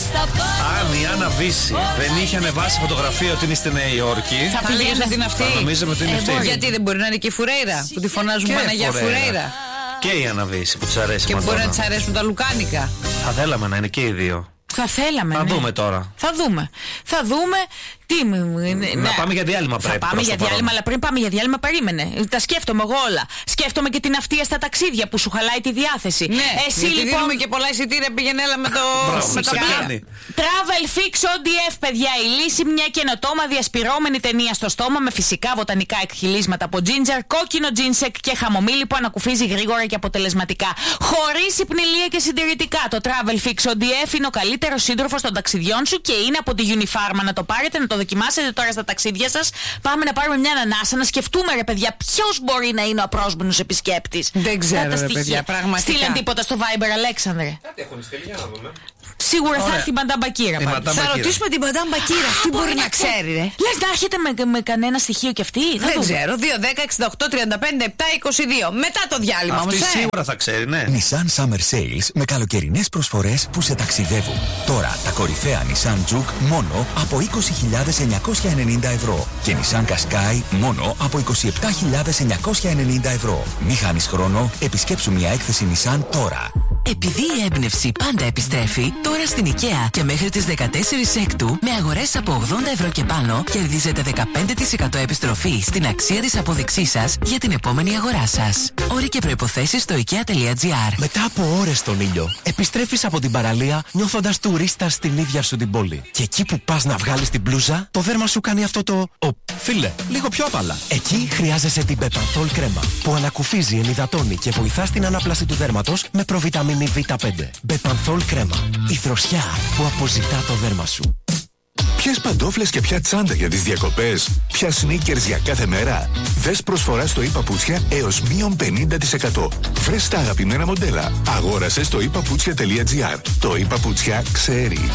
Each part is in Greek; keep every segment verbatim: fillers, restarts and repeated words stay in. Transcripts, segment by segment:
Αν η Άννα Βύση δεν είχε ανεβάσει φωτογραφία ότι είναι στη Νέα Υόρκη, θα πήγαινε στην αυτή. Θα νομίζαμε ότι είναι ε, αυτή. Γιατί δεν μπορεί να είναι και η Φουρέιρα που τη φωνάζουν Παναγιά Φουρέιρα. Και η Άννα Βύση που της αρέσει. Και μπορεί να της αρέσουν τα λουκάνικα. Θα θέλαμε να είναι και οι δύο. Θα θέλαμε. Θα ναι. δούμε τώρα. Θα δούμε. Θα δούμε. Τι, να ναι. πάμε για διάλειμμα πρέπει. Θα πάμε για διάλειμμα, αλλά πριν πάμε για διάλειμμα, περίμενε. Τα σκέφτομαι εγώ όλα. Σκέφτομαι και την αυτία στα ταξίδια που σου χαλάει τη διάθεση. Ναι, εσύ γιατί λοιπόν. δίνουμε και πολλά εισιτήρια, πήγαινε έλα με το. με τα πλοία. Travel Fix ο ντι εφ, παιδιά. Η λύση, μια καινοτόμα διασπυρώμενη ταινία στο στόμα με φυσικά βοτανικά εκχυλίσματα από ginger, κόκκινο ginseng και χαμομήλι που ανακουφίζει γρήγορα και αποτελεσματικά. Χωρίς υπνηλία και συντηρητικά. Το Travel Fix ο ντι εφ είναι ο καλύτερος σύντροφος των ταξιδιών σου και είναι από τη Unifarma. Να το πάρετε, να το δοκιμάσετε τώρα στα ταξίδια σας. Πάμε να πάρουμε μια ανανάσα, να σκεφτούμε, ρε παιδιά, ποιος μπορεί να είναι ο απρόσμενος επισκέπτης. Δεν ξέρω, ρε παιδιά, πραγματικά. Στείλαν τίποτα στο Viber, Αλέξανδρε? Κάτι έχουν στείλει, για να δούμε. Σίγουρα θα έρθει η Μαντάμ Μπακύρα. Θα ρωτήσουμε την Μαντάμ Μπακύρα. Τι μπορεί να ξέρει, ρε. Λες να έρχεται με, με κανένα στοιχείο κι αυτή? Δεν ξέρω. δύο δέκα εξήντα οκτώ τριάντα πέντε επτά είκοσι δύο. Μετά το διάλειμμα όμως. Αυτή σίγουρα θα ξέρει, ναι. Nissan Summer Sales με καλοκαιρινές προσφορές που σε ταξιδεύουν. Τώρα τα κορυφαία Nissan Juke μόνο από είκοσι χιλιάδες εννιακόσια ενενήντα ευρώ και Nissan Qashqai μόνο από είκοσι επτά χιλιάδες εννιακόσια ενενήντα ευρώ. Μη χάνεις χρόνο, επισκέψου μια έκθεση Nissan τώρα. Επειδή η έμπνευση πάντα επιστρέφει, τώρα στην IKEA και μέχρι τις δεκατέσσερις Έκτου με αγορές από ογδόντα ευρώ και πάνω κερδίζετε δεκαπέντε τοις εκατό επιστροφή στην αξία της απόδειξής σας για την επόμενη αγορά σας. Όροι και προϋποθέσεις στο ikea.gr. Μετά από ώρες στον ήλιο, επιστρέφεις από την παραλία νιώθοντας τουρίστα στην ίδια σου την πόλη. Και εκεί που πας να βγάλεις την μπλούζα, το δέρμα σου κάνει αυτό το «Ω, φίλε, λίγο πιο απαλά». Εκεί χρειάζεσαι την Bepanthol κρέμα που ανακουφίζει, ενυδατώνει και βοηθά στην ανάπλαση του δέρματος με προβιταμίνη βι πέντε. Bepanthol κρέμα. Η δροσιά που αποζητά το δέρμα σου. Ποιες παντόφλες και ποια τσάντα για τις διακοπές? Ποια sneakers για κάθε μέρα? Δες προσφορά στο iPaputsια έως μείον πενήντα τοις εκατό. Βρες τα αγαπημένα μοντέλα. Αγόρασε στο ipaputsια.gr. Το iPaputsια ξέρει.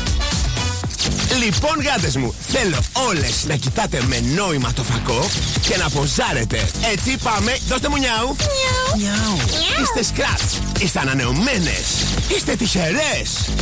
Λοιπόν, γάτες μου, θέλω όλες να κοιτάτε με νόημα το φακό και να ποζάρετε. Έτσι πάμε, δώστε μου νιάου. Νιάου. Είστε σκράτς, είστε ανανεωμένες, είστε τυχερές.